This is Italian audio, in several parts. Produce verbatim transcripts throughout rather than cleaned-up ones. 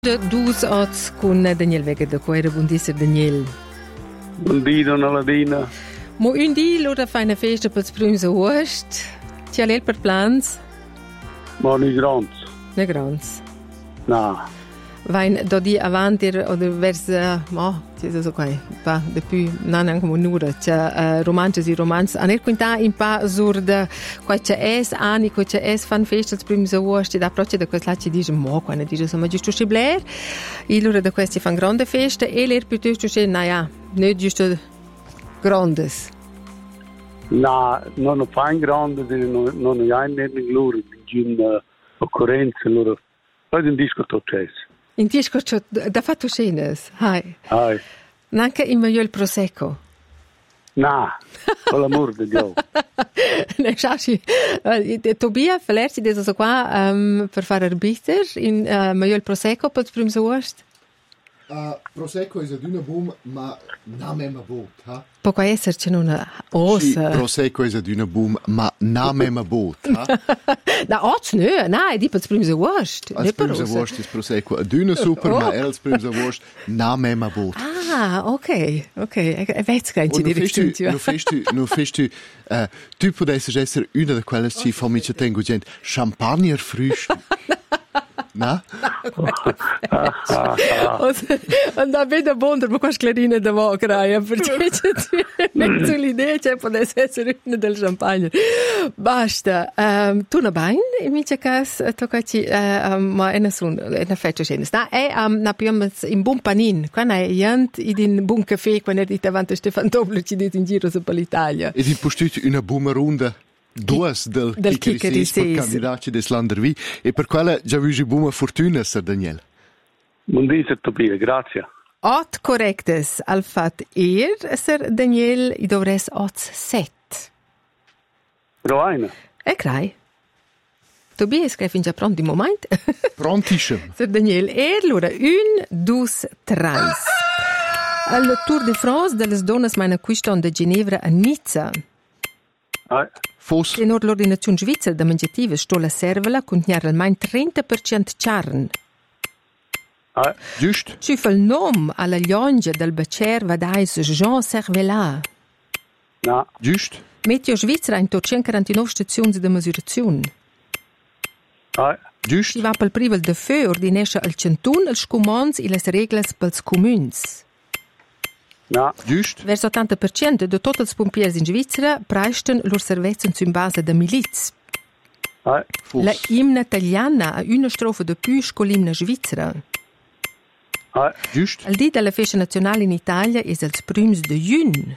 De dus oz con Daniel Vega da Coera. Buon disser Daniel. Buon dì, donna Ladina. Mo un di lura fa una festa per il primo agosto. Ci ha lei per plans? Ma non grans. Ne grans. No. Vain do di avanti o de verso, mo, ci so qua, pa de più non anche un'ora, c'è romanzi e romanzi. A ne quinta in pa sur de qua c'è es anni, qua c'è es fan festa il primo agosto, da proce da questa ci dice mo, quando dice insomma giusto scibler. I loro da questi fan grande festa e l'er piuttosto c'è na ja, ne giusto grandes. No, non fan grande, non non è in loro in occorrenza loro. Poi un disco c'è. In disco da fatto scenes, hai. Hai. Nanche in meglio il prosecco. No, con l'amor di Dio. Ne sai, Tobia, verlerci adesso qua um, per fare arbiter in uh, meglio il prosecco per il primo agosto? Uh, prosecco è una boom, ma non è una boot, ha? Può esserci una ossa. Sì, prosecco è una boom, ma non è una boot, ha? Da oggi no, no, è di per il primo agosto. Il primo agosto è prosecco è una super, ma il primo agosto non è una boot. Ah, ok, ok. E vedi che ci direzione. Non festi, non festi, uh, tu potessi essere una di quelle che fa mi tengo gente champagner frühstück. No? Und da bin der Bonder, ma quasi clarina da Vacraia, perché c'è l'idea che potesse essere una del champagne. Basta. Um, tu na bain, in mia cas, toccaci, uh, um, ma è nessun, è una feccia scena. Na, è um, na piamas in buon panin, quando è jant in un buon caffè, quando è di davanti a Stefan Dobler, ci dit in giro per l'Italia. E di postut una buona ronda. Due del, del Chicherises per candidati del Landervi e per quale già vuoi buona fortuna, Sir Daniel. Buon disser Tobia, grazie. Ot correctes al fat er, Sir Daniel, i dovres ot set. Roaina. E crai. Tobia scrive già pronto di momento. Prontissimo. Sir Daniel, e allora, un, dus, trais. Al Tour de France delle donne meine quiston de Ginevra a Nizza. Ah. Fos. Se nord l'ordinazione svizzera da mangiative sto la servola contiene almeno trenta per cento charn. Ah. Giusto. Ci fa il nome alla liongia del bacer vadais Jean Cervelat. No. Giusto. Meteo Svizzera in centoquarantanove stazioni di misurazione. Ah. Giusto. Si va per il privo de feu ordinesce al centun, als comons e le regole per i comuni. No. Giusto. Verso ottanta per cento di tutti i pompieri in Svizzera prestano loro servizi in base da miliz. Ah. La imna italiana ha una strofa di più che l'imna svizzera. Ah. Giusto. Il dì della festa nazionale in Italia è il primo di giugno.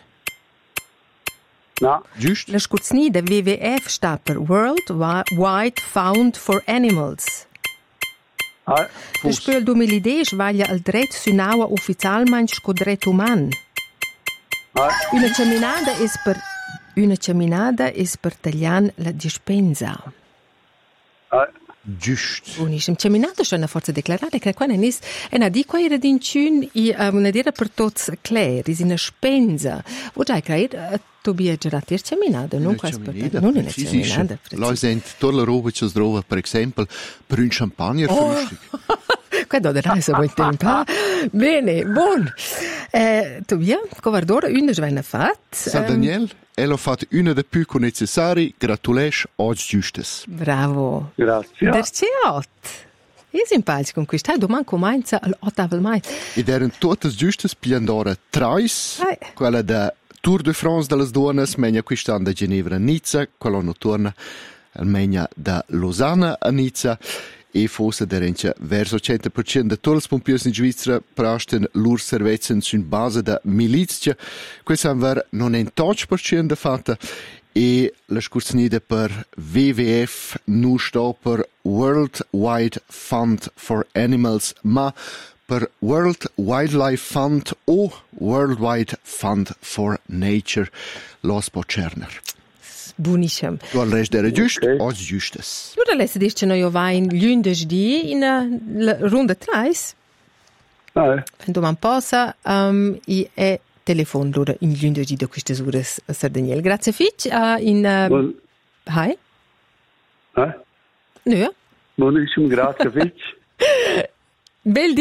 No. Giusto. La scurznia da W W F sta per World Wide Fund for Animals. Ah. Il spel duemiladieci vaglia il diritto su naua ufficialmente con diritto umano. Ah. Una camminata è per una camminata è per tagliare la dispensa. Ah. Giusto. Buonissimo. Camminata è una forza declarata che qua non è una di qua era d'incun e una dire per tutti clair, è una spensa. Vuoi già credere Tobia Gerati è camminata, non quasi per non è una camminata. Lei sente tutta la roba che si trova, per esempio, per un champagner frühstück. Qua da reise molto tempo. Bene, buon. Eh, Tobia, covardora, una svena fat. Sir Daniel, elle ha fatto una dei più necessari, gratulesh oggi giustes. Bravo. Grazie. Perché ot? È simpatico con questo. Domani comincia all'ottavo mai. Ed erano tutte giustes piandora trais, quella da Tour de France delle donne, menia quest'anno da Ginevra a Nizza, quella non torna, menia da Lausanne a Nizza, e forse derence verso cento per cento di tutti i pompieri in Svizzera prestano loro servizi su base da milizia. Questo è non è un touch per cento fatta, e la scursnida per W W F non sta per World Wide Fund for Animals, ma per World Wildlife Fund o World Wide Fund for Nature, los Bocerner. Buonissimo. Tu al resto era giusto, Okay. oggi giustes. Allora lei si dice che noi vai in lunedì in la ronda tre. Ah. Domani passa um, e è telefono allora in lunedì da queste ore, Sir Daniel. Grazie Fitch. Uh, in uh, Buon... Hi. Eh? No. Buonissimo, grazie Fitch. Bel